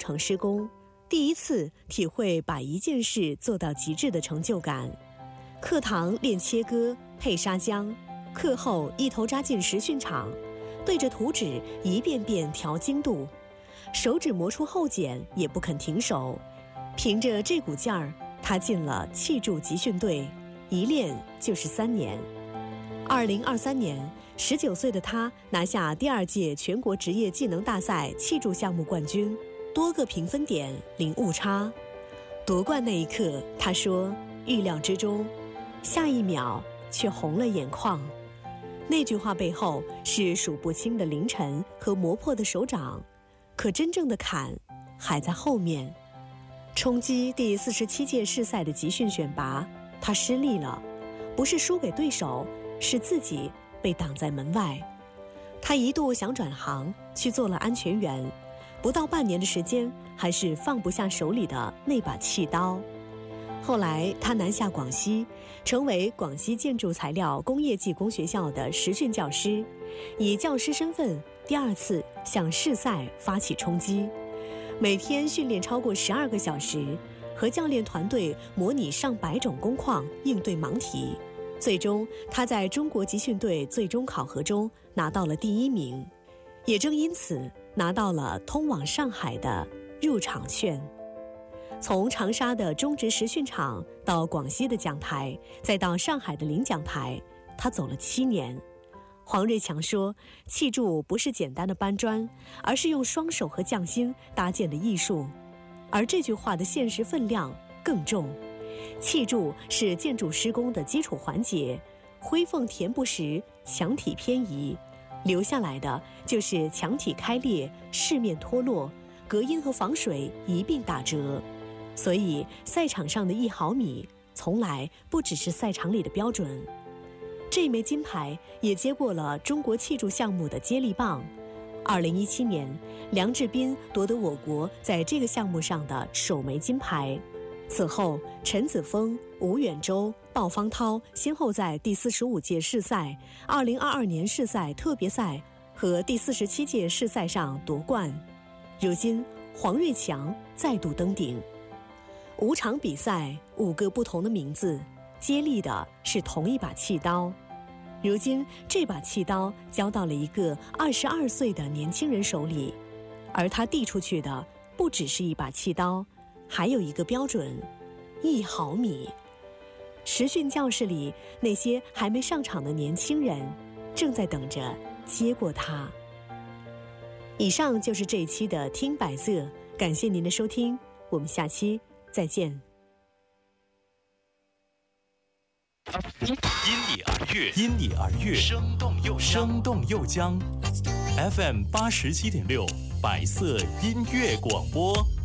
程施工，第一次体会把一件事做到极致的成就感。课堂练切割、配砂浆，课后一头扎进实训场，对着图纸一遍遍调精度，手指磨出后茧也不肯停手。凭着这股劲儿，他进了气柱集训队，一练就是3年。2023年，19岁的他拿下第2届全国职业技能大赛气柱项目冠军，多个评分点零误差。夺冠那一刻，他说：“预料之中。”下一秒却红了眼眶。那句话背后是数不清的凌晨和磨破的手掌，可真正的坎还在后面。冲击第47届世赛的集训选拔，他失利了，不是输给对手，是自己被挡在门外。他一度想转行去做了安全员，不到半年的时间，还是放不下手里的那把气刀。后来他南下广西，成为广西建筑材料工业技工学校的实训教师，以教师身份第2次向世赛发起冲击，每天训练超过12个小时，和教练团队模拟上百种工况，应对盲题。最终他在中国集训队最终考核中拿到了第1名，也正因此拿到了通往上海的入场券。从长沙的中职实训场到广西的讲台，再到上海的领奖台，他走了7年。黄瑞强说，气柱不是简单的搬砖，而是用双手和匠心搭建的艺术。而这句话的现实分量更重，气柱是建筑施工的基础环节，灰缝填补时墙体偏移，留下来的就是墙体开裂、饰面脱落，隔音和防水一并打折。所以赛场上的1毫米从来不只是赛场里的标准。这枚金牌也接过了中国气柱项目的接力棒。2017年，梁志斌夺得我国在这个项目上的首枚金牌。此后，陈子峰、吴远洲、鲍方涛先后在第45届世赛、2022年世赛特别赛和第47届世赛上夺冠。如今，黄瑞强再度登顶。5场比赛，5个不同的名字，接力的是同一把气刀。如今这把气刀交到了一个22岁的年轻人手里，而他递出去的不只是一把气刀，还有一个标准：1毫米。实训教室里那些还没上场的年轻人，正在等着接过它。以上就是这一期的听百色，感谢您的收听，我们下期再见。 因你而悦，生动又将。FM 87.6，百色音乐广播。